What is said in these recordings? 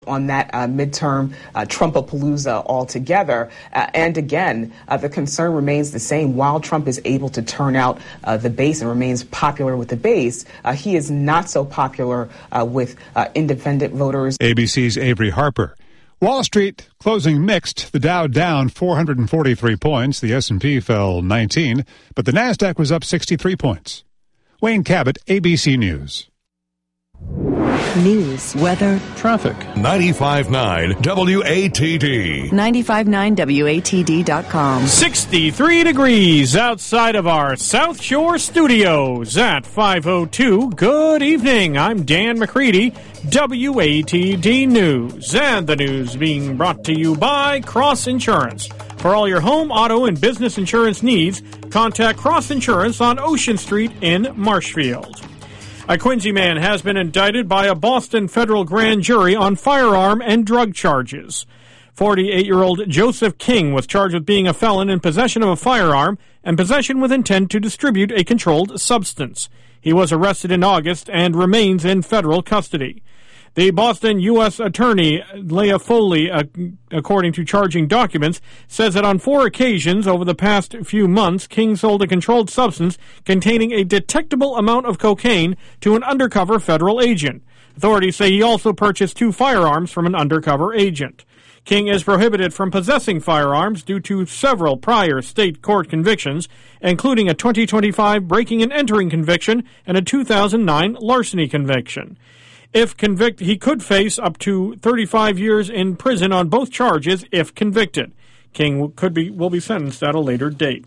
on that midterm Trumpapalooza altogether. And again, the concern remains the same. While Trump is able to turn out the base and remains popular with the base, he is not so popular with independent voters. ABC's Avery Harper. Wall Street closing mixed. The Dow down 443 points. The S&P fell 19, but the Nasdaq was up 63 points. Wayne Cabot, ABC News. News, weather, traffic. 95.9 WATD. 959WATD.com. 63 degrees outside of our South Shore studios at 5:02. Good evening. I'm Dan McCready, WATD News. And the news being brought to you by Cross Insurance. For all your home, auto, and business insurance needs, contact Cross Insurance on Ocean Street in Marshfield. A Quincy man has been indicted by a Boston federal grand jury on firearm and drug charges. 48-year-old Joseph King was charged with being a felon in possession of a firearm and possession with intent to distribute a controlled substance. He was arrested in August and remains in federal custody. The Boston U.S. Attorney, Leah Foley, according to charging documents, says that on 4 occasions over the past few months, King sold a controlled substance containing a detectable amount of cocaine to an undercover federal agent. Authorities say he also purchased 2 firearms from an undercover agent. King is prohibited from possessing firearms due to several prior state court convictions, including a 2025 breaking and entering conviction and a 2009 larceny conviction. If convicted, he could face up to 35 years in prison on both charges if convicted. King will be sentenced at a later date.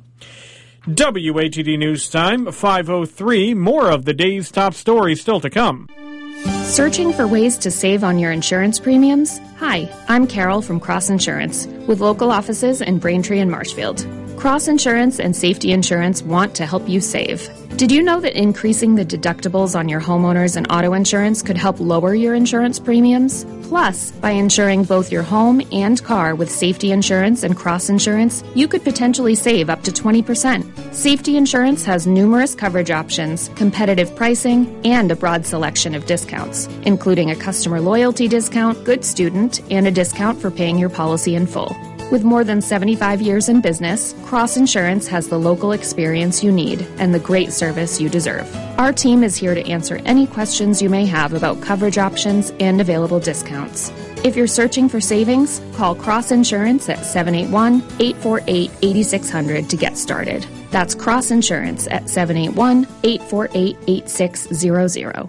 WATD News Time, 5:03. More of the day's top stories still to come. Searching for ways to save on your insurance premiums? Hi, I'm Carol from Cross Insurance, with local offices in Braintree and Marshfield. Cross Insurance and Safety Insurance want to help you save. Did you know that increasing the deductibles on your homeowners and auto insurance could help lower your insurance premiums? Plus, by insuring both your home and car with Safety Insurance and Cross Insurance, you could potentially save up to 20%. Safety Insurance has numerous coverage options, competitive pricing, and a broad selection of discounts, including a customer loyalty discount, good student, and a discount for paying your policy in full. With more than 75 years in business, Cross Insurance has the local experience you need and the great service you deserve. Our team is here to answer any questions you may have about coverage options and available discounts. If you're searching for savings, call Cross Insurance at 781-848-8600 to get started. That's Cross Insurance at 781-848-8600.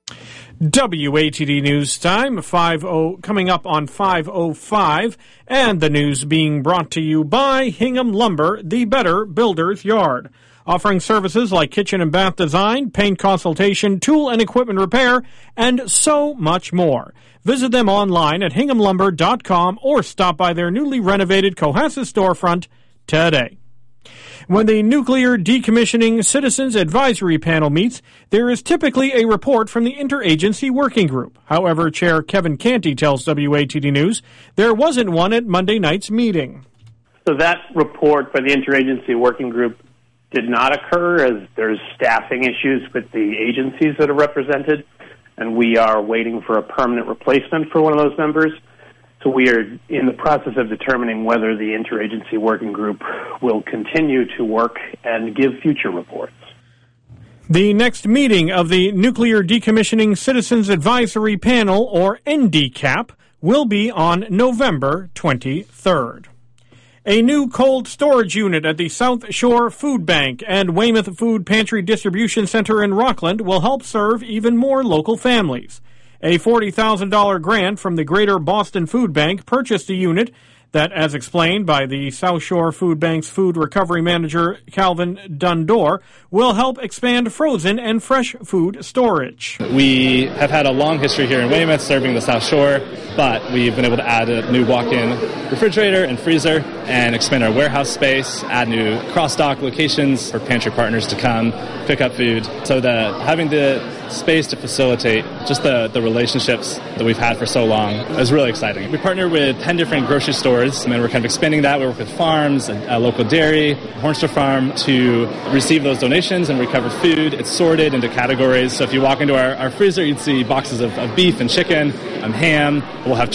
WATD News Time, coming up on 5:05, and the news being brought to you by Hingham Lumber, the better builder's yard. Offering services like kitchen and bath design, paint consultation, tool and equipment repair, and so much more. Visit them online at hinghamlumber.com or stop by their newly renovated Cohasset storefront today. When the Nuclear Decommissioning Citizens Advisory Panel meets, there is typically a report from the Interagency Working Group. However, Chair Kevin Canty tells WATD News there wasn't one at Monday night's meeting. So that report by the Interagency Working Group did not occur, as there's staffing issues with the agencies that are represented, and we are waiting for a permanent replacement for one of those members. So we are in the process of determining whether the Interagency Working Group will continue to work and give future reports. The next meeting of the Nuclear Decommissioning Citizens Advisory Panel, or NDCAP, will be on November 23rd. A new cold storage unit at the South Shore Food Bank and Weymouth Food Pantry Distribution Center in Rockland will help serve even more local families. A $40,000 grant from the Greater Boston Food Bank purchased a unit that, as explained by the South Shore Food Bank's food recovery manager, Calvin Dundor, will help expand frozen and fresh food storage. We have had a long history here in Weymouth serving the South Shore, but we've been able to add a new walk-in refrigerator and freezer and expand our warehouse space, add new cross-dock locations for pantry partners to come pick up food. So having the space to facilitate just the relationships that we've had for so long is really exciting. We partner with 10 different grocery stores, and we're kind of expanding that. We work with farms, a local dairy, Hornster Farm, to receive those donations and recover food. It's sorted into categories. So if you walk into our freezer, you'd see boxes of beef and chicken, ham. We'll have